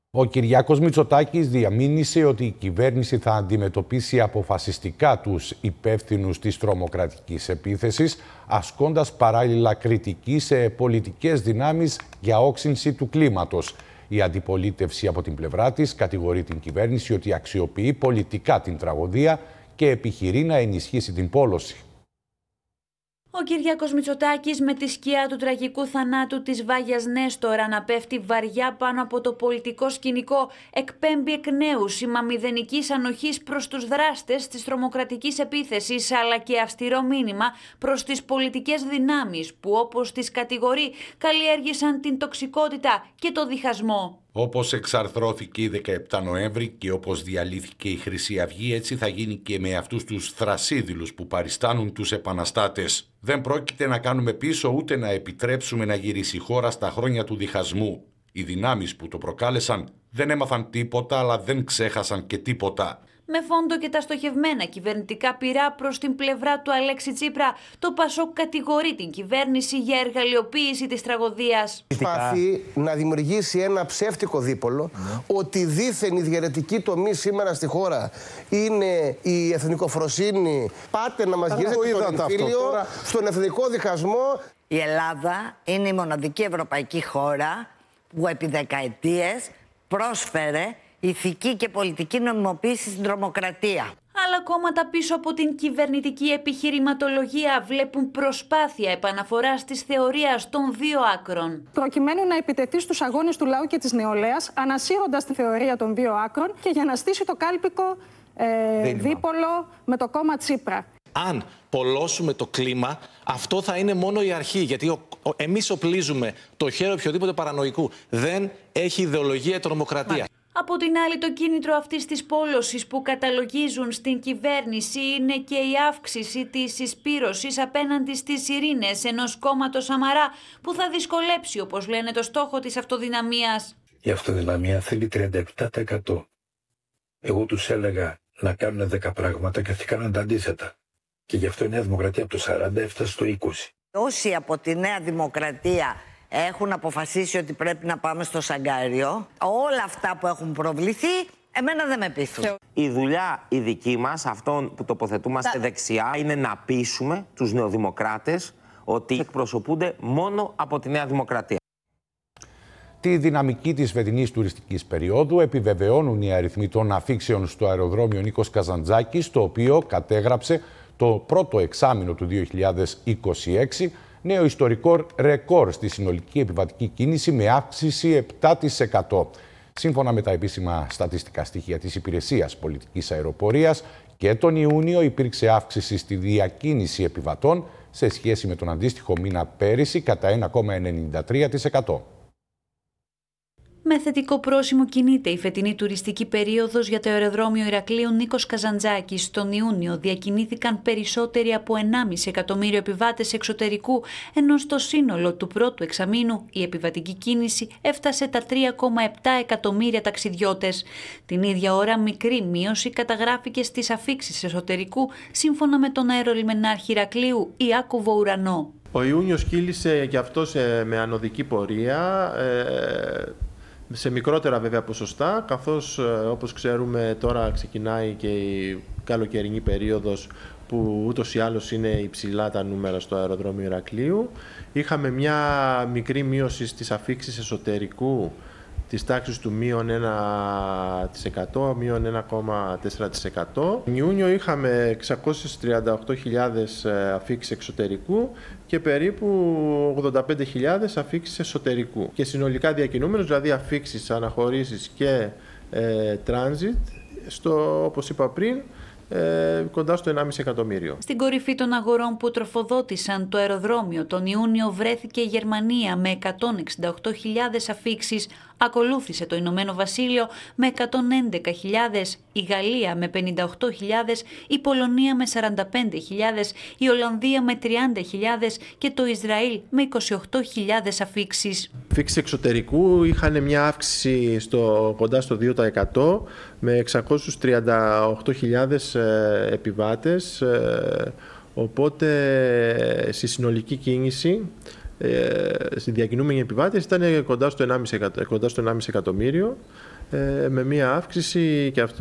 Ο Κυριάκος Μητσοτάκης διαμήνυσε ότι η κυβέρνηση θα αντιμετωπίσει αποφασιστικά τους υπεύθυνους της τρομοκρατικής επίθεσης, ασκώντας παράλληλα κριτική σε πολιτικές δυνάμεις για όξυνση του κλίματος. Η αντιπολίτευση από την πλευρά της κατηγορεί την κυβέρνηση ότι αξιοποιεί πολιτικά την τραγωδία και επιχειρεί να ενισχύσει την πόλωση. Ο Κυριάκος Μητσοτάκης, με τη σκιά του τραγικού θανάτου της Βάγιας Νέστορα να πέφτει βαριά πάνω από το πολιτικό σκηνικό, εκπέμπει εκ νέου σήμα μηδενικής ανοχής προς τους δράστες της τρομοκρατικής επίθεσης, αλλά και αυστηρό μήνυμα προς τις πολιτικές δυνάμεις που, όπως τις κατηγορεί, καλλιέργησαν την τοξικότητα και το διχασμό. Όπως εξαρθρώθηκε η 17 Νοέμβρη και όπως διαλύθηκε η Χρυσή Αυγή, έτσι θα γίνει και με αυτούς τους θρασίδηλους που παριστάνουν τους επαναστάτες. Δεν πρόκειται να κάνουμε πίσω ούτε να επιτρέψουμε να γυρίσει η χώρα στα χρόνια του διχασμού. Οι δυνάμεις που το προκάλεσαν δεν έμαθαν τίποτα, αλλά δεν ξέχασαν και τίποτα. Με φόντο και τα στοχευμένα κυβερνητικά πυρά προς την πλευρά του Αλέξη Τσίπρα, το ΠΑΣΟΚ κατηγορεί την κυβέρνηση για εργαλειοποίηση της τραγωδίας. Προσπαθεί να δημιουργήσει ένα ψεύτικο δίπολο, ότι δήθεν η διαιρετική τομή σήμερα στη χώρα είναι η εθνικοφροσύνη. Πάτε να μας γυρίσετε τον εμφύλιο, στον εθνικό διχασμό. Η Ελλάδα είναι η μοναδική ευρωπαϊκή χώρα που επί δεκαετίες πρόσφερε ηθική και πολιτική νομιμοποίηση στην τρομοκρατία. Άλλα κόμματα πίσω από την κυβερνητική επιχειρηματολογία βλέπουν προσπάθεια επαναφοράς της θεωρίας των δύο άκρων. Προκειμένου να επιτεθεί στους αγώνες του λαού και της νεολαίας, ανασύροντας τη θεωρία των δύο άκρων και για να στήσει το κάλπικο δίπολο με το κόμμα Τσίπρα. Αν πολλώσουμε το κλίμα, αυτό θα είναι μόνο η αρχή, γιατί εμείς οπλίζουμε το χέρι οποιοδήποτε παρανοϊκού. Δεν έχει ιδεολογία η τρομοκρατία. Από την άλλη, το κίνητρο αυτής της πόλωσης που καταλογίζουν στην κυβέρνηση είναι και η αύξηση της συσπήρωσης απέναντι στις ειρήνες ενός κόμματος Σαμαρά που θα δυσκολέψει, όπως λένε, το στόχο της αυτοδυναμίας. Η αυτοδυναμία θέλει 37%. Εγώ τους έλεγα να κάνουν 10 πράγματα και αυτοί κάνουν τα αντίθετα. Και γι' αυτό η Νέα Δημοκρατία από το 40 έφτασε στο 20. Όσοι από τη Νέα Δημοκρατία έχουν αποφασίσει ότι πρέπει να πάμε στο Σαγκάριο, όλα αυτά που έχουν προβληθεί, εμένα δεν με πείθουν. Η δουλειά η δική μας, αυτόν που τοποθετούμαστε δεξιά, είναι να πείσουμε τους νεοδημοκράτες ότι εκπροσωπούνται μόνο από τη Νέα Δημοκρατία. Τη δυναμική της φετινής τουριστικής περίοδου επιβεβαιώνουν οι αριθμοί των αφήξεων στο αεροδρόμιο Νίκος Καζαντζάκης, το οποίο κατέγραψε το πρώτο εξάμηνο του 2026, νέο ιστορικό ρεκόρ στη συνολική επιβατική κίνηση με αύξηση 7%. Σύμφωνα με τα επίσημα στατιστικά στοιχεία της Υπηρεσίας Πολιτικής Αεροπορίας, και τον Ιούνιο υπήρξε αύξηση στη διακίνηση επιβατών σε σχέση με τον αντίστοιχο μήνα πέρυσι κατά 1,93%. Με θετικό πρόσημο κινείται η φετινή τουριστική περίοδος για το αεροδρόμιο Ηρακλείου Νίκος Καζαντζάκης. Τον Ιούνιο διακινήθηκαν περισσότεροι από 1,5 εκατομμύριο επιβάτες εξωτερικού, ενώ στο σύνολο του πρώτου εξαμήνου η επιβατική κίνηση έφτασε τα 3,7 εκατομμύρια ταξιδιώτες. Την ίδια ώρα μικρή μείωση καταγράφηκε στις αφήξεις εσωτερικού, σύμφωνα με τον αερολιμενάρχη Ηρακλείου Ιάκωβο Ουρανό. Ο Ιούνιος κύλησε και αυτός με ανωδική πορεία, σε μικρότερα βέβαια ποσοστά, καθώς όπως ξέρουμε τώρα ξεκινάει και η καλοκαιρινή περίοδος που ούτως ή άλλως είναι υψηλά τα νούμερα στο αεροδρόμιο Ηρακλείου. Είχαμε μια μικρή μείωση στις αφήξεις εσωτερικού της τάξης του -1%, -1,4%. Τον Ιούνιο είχαμε 638.000 αφήξεις εξωτερικού και περίπου 85.000 αφήξεις εσωτερικού. Και συνολικά διακινούμενους, δηλαδή αφήξεις, αναχωρήσεις και transit, όπως είπα πριν, κοντά στο 1,5 εκατομμύριο. Στην κορυφή των αγορών που τροφοδότησαν το αεροδρόμιο τον Ιούνιο βρέθηκε η Γερμανία με 168.000 αφήξεις, ακολούθησε το Ηνωμένο Βασίλειο με 111.000, η Γαλλία με 58.000, η Πολωνία με 45.000, η Ολλανδία με 30.000 και το Ισραήλ με 28.000 αφήξεις. Αφήξεις εξωτερικού είχαν μια αύξηση κοντά στο 2% με 638.000 επιβάτες, οπότε στη συνολική κίνηση, στη διακινούμενη επιβάτες ήταν κοντά στο 1,5 εκατομμύριο. με μία αύξηση και αυτό